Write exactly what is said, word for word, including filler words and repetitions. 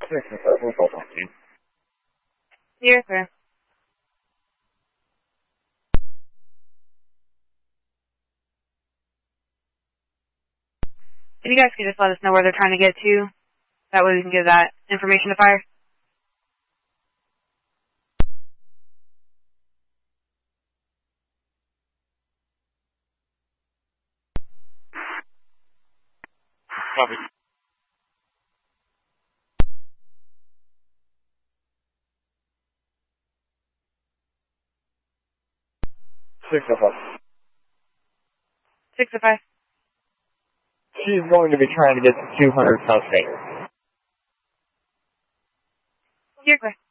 Six and five, we'll call fourteen. You're clear. If you guys could just let us know where they're trying to get to, that way we can give that information to fire. Copy. Six and five. Six to five. She's going to be trying to get to two hundred South State. You're clear.